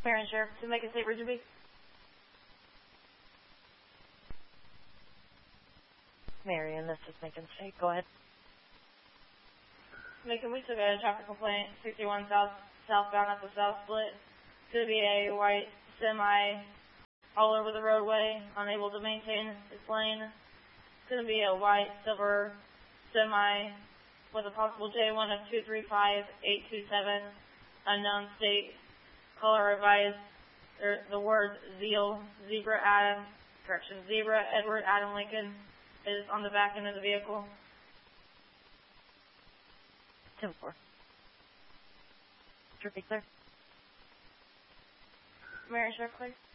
Marion Sheriff, to make a state Richard B. Marion, this is Macon State. Go ahead. Macon, we took a traffic complaint, 61 southbound at the South Split. Could be a white semi all over the roadway, unable to maintain its lane. Could be a white silver semi with a possible J1 of 235827, unknown state. Color revised. The word zebra Edward Adam Lincoln is on the back end of the vehicle. 10-4. Repeat, sir. Marion Sheriff, please.